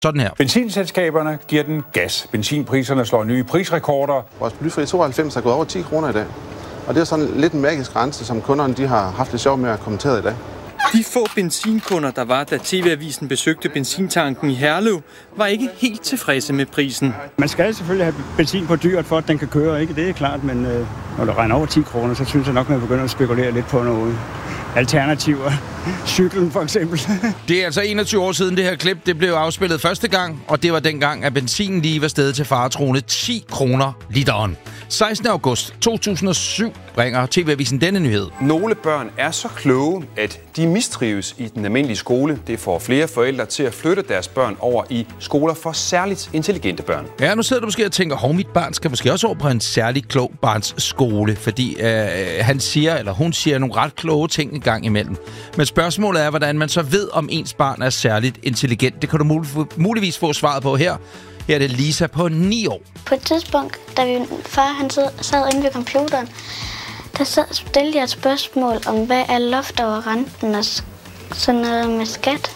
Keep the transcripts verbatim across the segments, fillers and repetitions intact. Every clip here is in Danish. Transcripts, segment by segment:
Sådan her. Benzinselskaberne giver den gas. Benzinpriserne slår nye prisrekorder. Vores blyfri tooghalvfems er gået over ti kroner i dag. Og det er sådan lidt en magisk grænse, som kunderne de har haft det sjovt med at kommentere i dag. De få benzinkunder, der var, da T V-avisen besøgte benzintanken i Herlev, var ikke helt tilfredse med prisen. Man skal selvfølgelig have benzin på dyrt, for at den kan køre, ikke? Det er klart, men øh, når det regner over ti kroner, så synes jeg nok, at man begynder at spekulere lidt på noget alternativer. Cyklen for eksempel. Det er altså enogtyve år siden det her klip, det blev afspillet første gang, og det var dengang, at benzinen lige var steget til faretroende ti kroner literen. sekstende august to tusind og syv bringer T V-avisen denne nyhed. Nogle børn er så kloge, at de mistrives i den almindelige skole. Det får flere forældre til at flytte deres børn over i skoler for særligt intelligente børn. Ja, nu sidder du måske og tænker, hov, mit barn skal måske også over på en særlig klog barns skole, fordi øh, han siger, eller hun siger nogle ret kloge ting en gang imellem. Men spørgsmålet er, hvordan man så ved, om ens barn er særligt intelligent. Det kan du mul- muligvis få svaret på her. Her er det Lisa på ni år. På et tidspunkt, da min far han sad, sad inde ved computeren, der sad, stillede jeg et spørgsmål om, hvad er loft over renten og sådan noget med skat.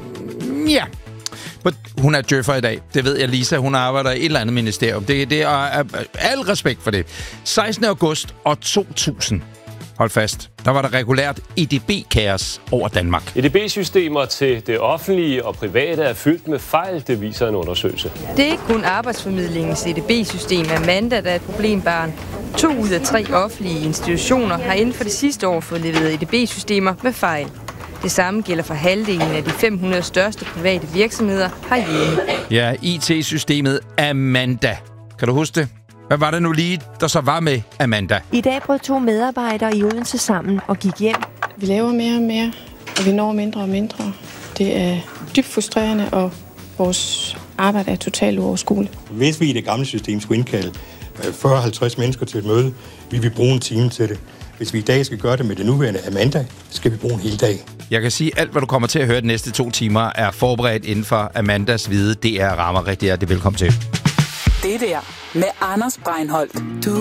Ja, but hun er djøffer i dag. Det ved jeg, Lisa. Hun arbejder i et eller andet ministerium. Det, det er, er al respekt for det. sekstende august år to tusind. Hold fast. Der var der regulært E D B-kaos over Danmark. E D B-systemer til det offentlige og private er fyldt med fejl, det viser en undersøgelse. Det er ikke kun arbejdsformidlingens E D B-system Amanda, der er et problembarn. To ud af tre offentlige institutioner har inden for det sidste år fået leveret E D B-systemer med fejl. Det samme gælder for halvdelen af de fem hundrede største private virksomheder herhjemme. Ja, I T-systemet Amanda. Kan du huske det? Hvad var det nu lige, der så var med Amanda? I dag brød to medarbejdere i Odense sammen og gik hjem. Vi laver mere og mere, og vi når mindre og mindre. Det er dybt frustrerende, og vores arbejde er totalt uoverskueligt. Hvis vi i det gamle system skulle indkalde fyrre til halvtreds mennesker til et møde, vil vi bruge en time til det. Hvis vi i dag skal gøre det med det nuværende Amanda, skal vi bruge en hel dag. Jeg kan sige, at alt, hvad du kommer til at høre de næste to timer, er forberedt inden for Amandas hvide D R-rammer. Rigtig hjertelig velkommen til. Det der med Anders Breinholt. Du